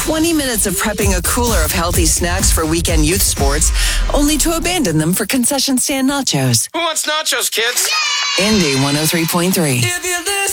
20 minutes of prepping a cooler of healthy snacks for weekend youth sports, only to abandon them for concession stand nachos. Who wants nachos, kids? Indy 103.3.